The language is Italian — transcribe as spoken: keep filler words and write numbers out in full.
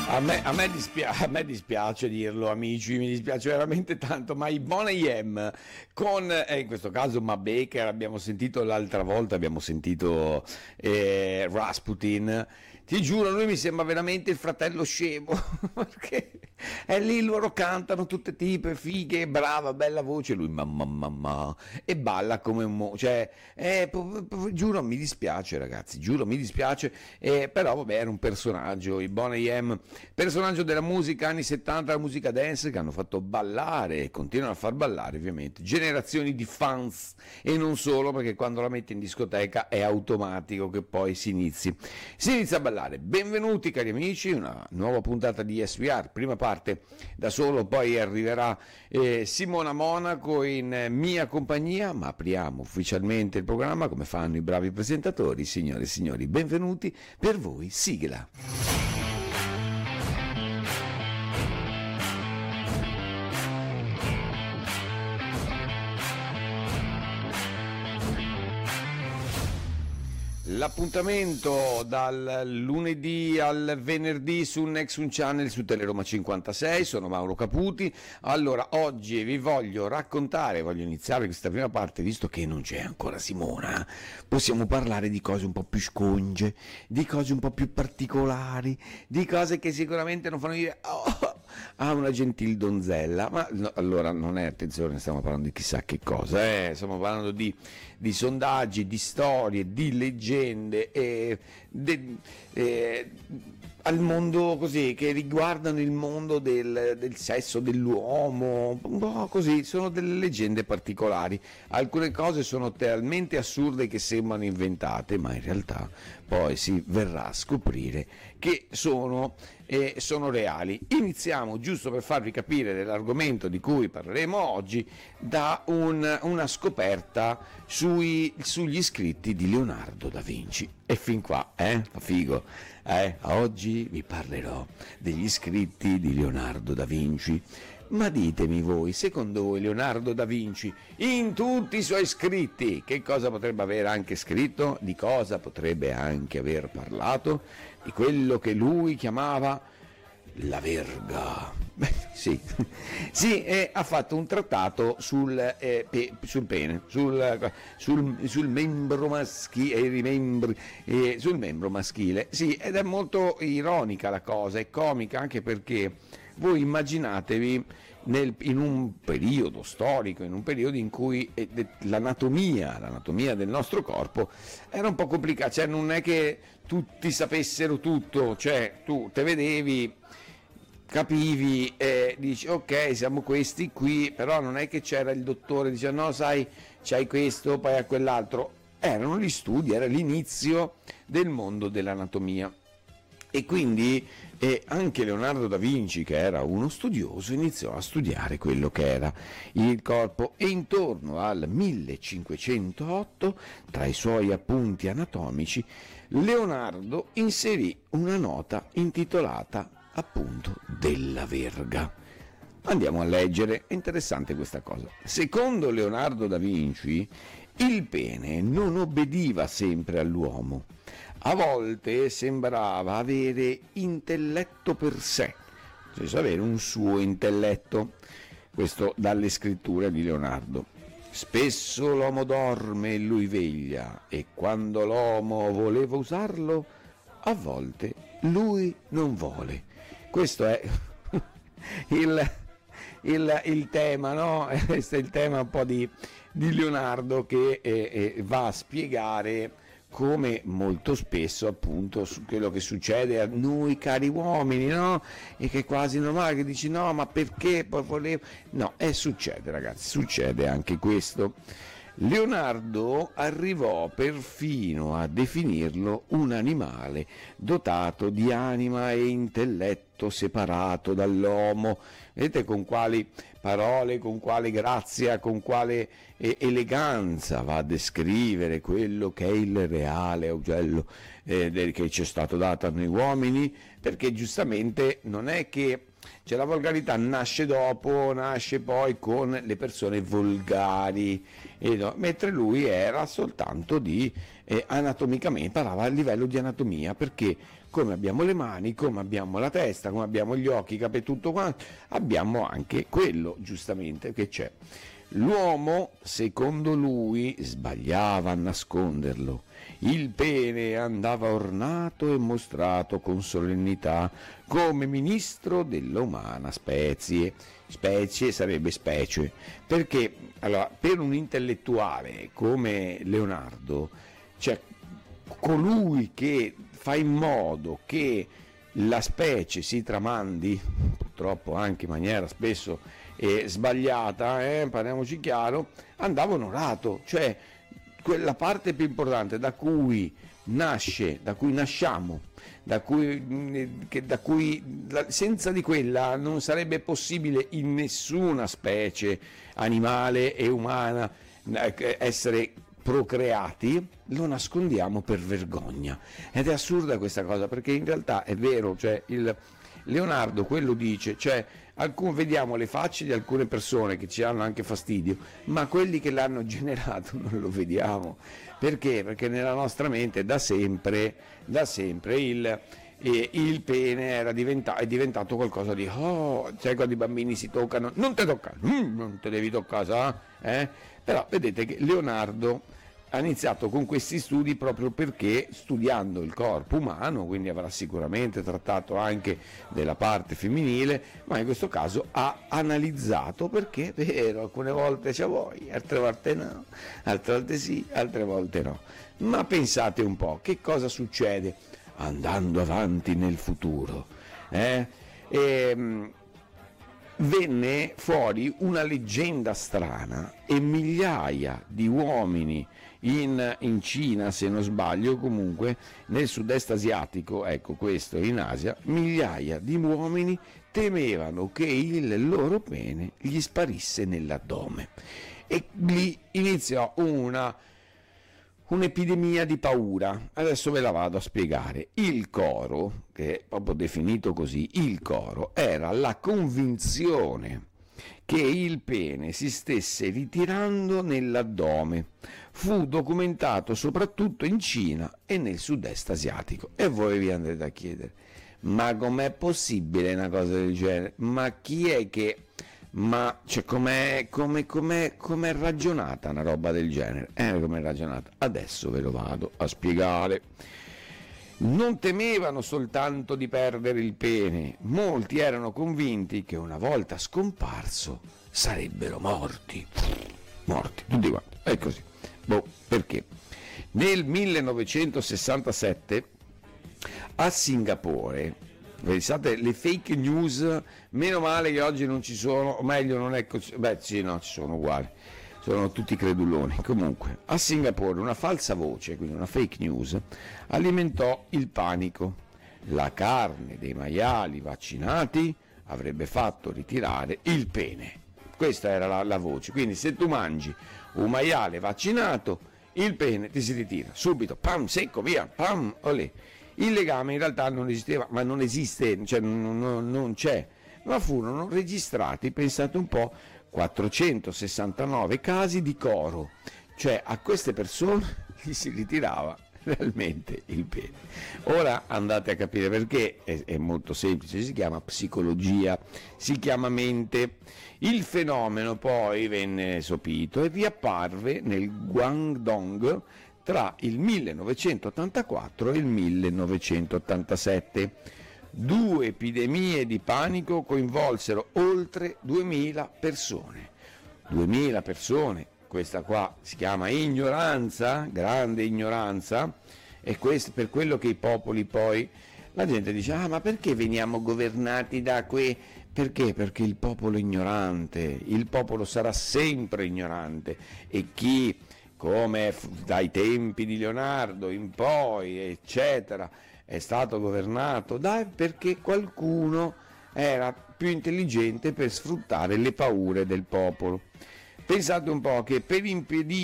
A me, a, me dispia- a me dispiace dirlo, amici, mi dispiace veramente tanto, ma i Boney M con, eh, in questo caso, Ma Baker, abbiamo sentito l'altra volta, abbiamo sentito eh, Rasputin, ti giuro, lui mi sembra veramente il fratello scemo, perché è lì, loro cantano tutte tipe, fighe, brava, bella voce, lui mamma mamma, e balla come un mo, cioè, eh, po- po- giuro, mi dispiace ragazzi, giuro, mi dispiace, eh, però vabbè, era un personaggio, i Boney M, personaggio della musica anni settanta, la musica dance, che hanno fatto ballare e continuano a far ballare ovviamente generazioni di fans, e non solo, perché quando la metti in discoteca è automatico che poi si inizi si inizia a ballare. Benvenuti cari amici, una nuova puntata di S V R, prima parte da solo, poi arriverà eh, Simona Monaco in mia compagnia, ma apriamo ufficialmente il programma come fanno i bravi presentatori. Signore e signori, benvenuti, per voi sigla. L'appuntamento dal lunedì al venerdì su Nexus Channel su Teleroma cinquantasei, sono Mauro Caputi. Allora, oggi vi voglio raccontare, voglio iniziare questa prima parte, visto che non c'è ancora Simona, possiamo parlare di cose un po' più sconge, di cose un po' più particolari, di cose che sicuramente non fanno dire oh, a una gentil donzella, ma no, allora non è, attenzione, stiamo parlando di chissà che cosa, eh? Stiamo parlando di, di sondaggi, di storie, di leggende, eh, de, eh, al mondo così, che riguardano il mondo del, del sesso dell'uomo, un po' così, sono delle leggende particolari, alcune cose sono talmente assurde che sembrano inventate, ma in realtà poi si verrà a scoprire che sono, eh, sono reali. Iniziamo, giusto per farvi capire dell'argomento di cui parleremo oggi, da un, una scoperta sui, sugli scritti di Leonardo da Vinci. E fin qua, eh? Fa figo. Eh? Oggi vi parlerò degli scritti di Leonardo da Vinci. Ma ditemi voi, secondo voi Leonardo da Vinci, in tutti i suoi scritti, che cosa potrebbe aver anche scritto? Di cosa potrebbe anche aver parlato? Di quello che lui chiamava la verga. Beh, sì, sì, e ha fatto un trattato sul, eh, pe, sul pene, sul, sul, sul membro maschile, eh, sul membro maschile, sì, ed è molto ironica la cosa, è comica anche perché voi immaginatevi nel, in un periodo storico, in un periodo in cui eh, l'anatomia, l'anatomia del nostro corpo era un po' complicata, cioè non è che tutti sapessero tutto, cioè tu te vedevi, capivi e dici ok siamo questi qui, però non è che c'era il dottore, dice no sai c'hai questo, poi a quell'altro, erano gli studi, era l'inizio del mondo dell'anatomia. E quindi eh, anche Leonardo da Vinci, che era uno studioso, iniziò a studiare quello che era il corpo, e intorno al millecinquecentootto, tra i suoi appunti anatomici, Leonardo inserì una nota intitolata appunto della verga. Andiamo a leggere, è interessante questa cosa. Secondo Leonardo da Vinci, il pene non obbediva sempre all'uomo. A volte sembrava avere intelletto per sé, cioè avere un suo intelletto, questo dalle scritture di Leonardo. Spesso l'uomo dorme e lui veglia, e quando l'uomo voleva usarlo, a volte lui non vuole. Questo è il, il, il tema, no? Questo è il tema un po' di, di Leonardo, che eh, eh, va a spiegare come molto spesso appunto su quello che succede a noi cari uomini, no? E che è quasi normale, che dici no ma perché poi volevo, no, e succede ragazzi, succede anche questo. Leonardo arrivò perfino a definirlo un animale dotato di anima e intelletto separato dall'uomo. Vedete con quali parole, con quale grazia, con quale eh, eleganza va a descrivere quello che è il reale ugello eh, del, che ci è stato dato a noi uomini, perché giustamente non è che cioè la volgarità nasce dopo, nasce poi con le persone volgari, eh, no, mentre lui era soltanto di eh, anatomicamente, parlava a livello di anatomia, perché come abbiamo le mani, come abbiamo la testa, come abbiamo gli occhi, i capelli, tutto quanto, abbiamo anche quello, giustamente, che c'è. L'uomo, secondo lui, sbagliava a nasconderlo. Il pene andava ornato e mostrato con solennità come ministro della umana spezie. Specie sarebbe specie, perché allora, per un intellettuale come Leonardo, cioè colui che fa in modo che la specie si tramandi, purtroppo anche in maniera spesso eh, sbagliata, eh, parliamoci chiaro, andava onorato, cioè quella parte più importante da cui nasce, da cui nasciamo, da cui, che, da cui senza di quella non sarebbe possibile in nessuna specie animale e umana essere procreati, lo nascondiamo per vergogna. Ed è assurda questa cosa, perché in realtà è vero, cioè il Leonardo quello dice, cioè alcun, vediamo le facce di alcune persone che ci hanno anche fastidio, ma quelli che l'hanno generato non lo vediamo. Perché? Perché nella nostra mente da sempre, da sempre il, eh, il pene era diventa, è diventato qualcosa di, oh, sai quando i bambini si toccano, non te toccare, mm, non te devi toccare, eh? Però vedete che Leonardo ha iniziato con questi studi proprio perché, studiando il corpo umano, quindi avrà sicuramente trattato anche della parte femminile, ma in questo caso ha analizzato, perché è vero, alcune volte c'è voi, altre volte no, altre volte sì, altre volte no. Ma pensate un po', che cosa succede andando avanti nel futuro? Eh? E, venne fuori una leggenda strana e migliaia di uomini in, in Cina, se non sbaglio, comunque nel sud-est asiatico, ecco questo in Asia, migliaia di uomini temevano che il loro pene gli sparisse nell'addome, e lì iniziò una un'epidemia di paura. Adesso ve la vado a spiegare. Il coro, che è proprio definito così, il coro era la convinzione che il pene si stesse ritirando nell'addome. Fu documentato soprattutto in Cina e nel sud-est asiatico. E voi vi andrete a chiedere, ma com'è possibile una cosa del genere? Ma chi è che... Ma cioè, com'è, com'è, com'è, com'è ragionata una roba del genere? Eh, com'è ragionata? Adesso ve lo vado a spiegare. Non temevano soltanto di perdere il pene, molti erano convinti che una volta scomparso sarebbero morti. Morti, tutti quanti. È così. Boh, perché? Nel millenovecentosessantasette a Singapore, pensate, le fake news, meno male che oggi non ci sono, o meglio non è così, beh sì, no, ci sono uguali, sono tutti creduloni. Comunque, a Singapore una falsa voce, quindi una fake news, alimentò il panico. La carne dei maiali vaccinati avrebbe fatto ritirare il pene. Questa era la, la voce, quindi se tu mangi un maiale vaccinato, il pene ti si ritira, subito, pam, secco, via, pam, olè. Il legame in realtà non esisteva, ma non esiste, cioè non, non, non c'è, ma furono registrati, pensate un po', quattrocentosessantanove casi di coro, cioè a queste persone gli si ritirava realmente il pene. Ora andate a capire perché, è, è molto semplice, si chiama psicologia, si chiama mente. Il fenomeno poi venne sopito e riapparve nel Guangdong tra il millenovecentottantaquattro e il millenovecentottantasette. Due epidemie di panico coinvolsero oltre duemila persone. duemila persone, questa qua si chiama ignoranza, grande ignoranza, e questo per quello che i popoli poi, la gente dice, ah ma perché veniamo governati da que... Perché? Perché il popolo è ignorante, il popolo sarà sempre ignorante, e chi, come dai tempi di Leonardo in poi, eccetera, è stato governato da perché qualcuno era più intelligente per sfruttare le paure del popolo. Pensate un po' che per impedire